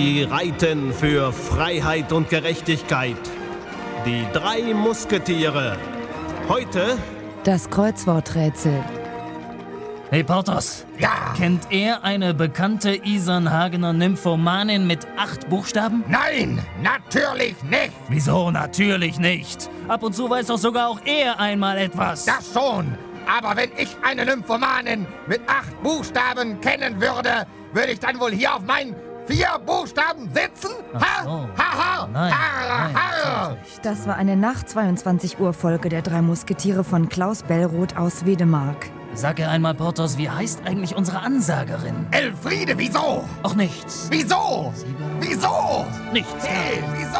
Sie reiten für Freiheit und Gerechtigkeit. Die 3 Musketiere. Heute Das Kreuzworträtsel. Hey Porthos, Ja! kennt er eine bekannte Isernhagener Nymphomanin mit 8 Buchstaben? Nein, natürlich nicht! Wieso? Natürlich nicht. Ab und zu weiß doch sogar auch er einmal etwas. Das schon! Aber wenn ich eine Nymphomanin mit 8 Buchstaben kennen würde, würde ich dann wohl hier auf meinen 4 Buchstaben sitzen? Ach so. Ha, ha, ha, Nein, ha, ha. natürlich nicht. Das war eine nach 22 Uhr Folge der 3 Musketiere von Klaus Bellroth aus Wedemark. Sag er einmal, Porthos, wie heißt eigentlich unsere Ansagerin? Elfriede, wieso? Auch nichts. Wieso? Sieben. Wieso? Nichts. Hey, wieso?